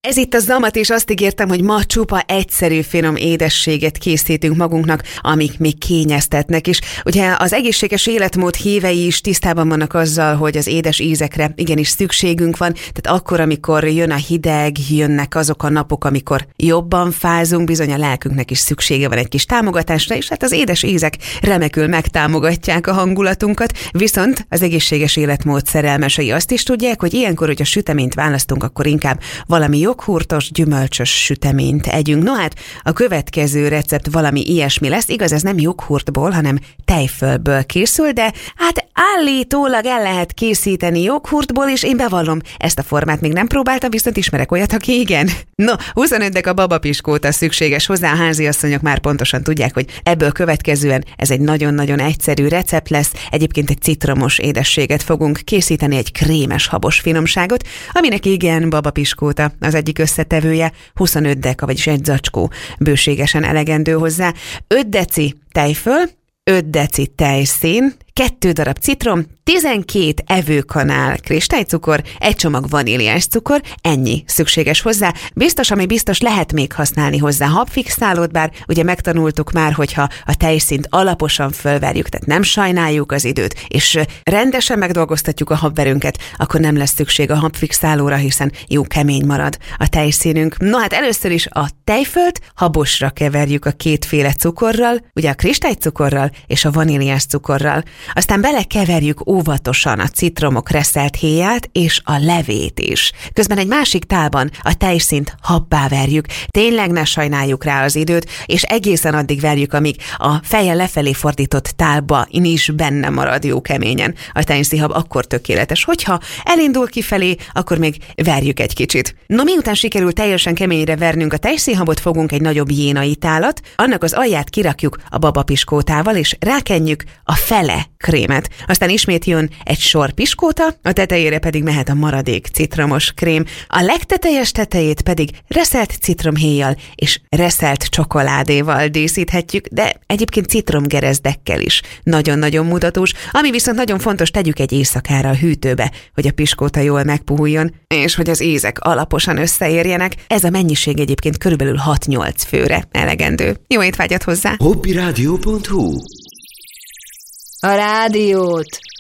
Ez itt a Zamat, és azt ígértem, hogy ma csupa egyszerű, finom édességet készítünk magunknak, amik még kényeztetnek is. Ugye az egészséges életmód hívei is tisztában vannak azzal, hogy az édes ízekre igenis szükségünk van, tehát akkor, amikor jön a hideg, jönnek azok a napok, amikor jobban fázunk, bizony a lelkünknek is szüksége van egy kis támogatásra, és hát az édes ízek remekül megtámogatják a hangulatunkat, viszont az egészséges életmód szerelmesei azt is tudják, hogy ilyenkor, hogy a süteményt választunk, akkor inkább valami joghurtos, gyümölcsös süteményt együnk. No hát, a következő recept valami ilyesmi lesz. Igaz, ez nem joghurtból, hanem tejfölből készül, de hát állítólag el lehet készíteni joghurtból, és én bevallom, ezt a formát még nem próbáltam, viszont ismerek olyat, aki igen. No, 25 a babapiskóta szükséges hozzá, a háziasszonyok már pontosan tudják, hogy ebből következően ez egy nagyon-nagyon egyszerű recept lesz. Egyébként egy citromos édességet fogunk készíteni, egy krémes habos finomságot, aminek igen, babapiskóta az egyik összetevője, 25 deka, vagyis egy zacskó bőségesen elegendő hozzá, 5 deci tejföl, 5 deci tejszín, 2 darab citrom, 12 evőkanál kristálycukor, egy csomag vaníliás cukor, ennyi szükséges hozzá. Biztos, ami biztos, lehet még használni hozzá habfixálót, bár ugye megtanultuk már, hogyha a tejszínt alaposan fölverjük, tehát nem sajnáljuk az időt, és rendesen megdolgoztatjuk a habverünket, akkor nem lesz szükség a habfixálóra, hiszen jó kemény marad a tejszínünk. No hát először is a tejfölt habosra keverjük a kétféle cukorral, ugye a kristálycukorral és a vaníliás cukorral. Aztán belekeverjük óvatosan a citromok reszelt héját és a levét is. Közben egy másik tálban a tejszínt habbá verjük. Tényleg ne sajnáljuk rá az időt, és egészen addig verjük, amíg a fejjel lefelé fordított tálba is benne marad jó keményen. A tejszínhab akkor tökéletes. Hogyha elindul kifelé, akkor még verjük egy kicsit. No, miután sikerül teljesen keményre vernünk a tejszínhabot, fogunk egy nagyobb jénai tálat, annak az alját kirakjuk a babapiskótával, és rákenjük a fele krémet. Aztán ismét jön egy sor piskóta, a tetejére pedig mehet a maradék citromos krém. A legtetejes tetejét pedig reszelt citromhéjjal és reszelt csokoládéval díszíthetjük, de egyébként citromgerezdekkel is. Nagyon-nagyon mutatós, ami viszont nagyon fontos, tegyük egy éjszakára a hűtőbe, hogy a piskóta jól megpuhuljon, és hogy az ízek alaposan összeérjenek. Ez a mennyiség egyébként körülbelül 6-8 főre elegendő. Jó étvágyat hozzá! Hobbyradio.hu A rádiót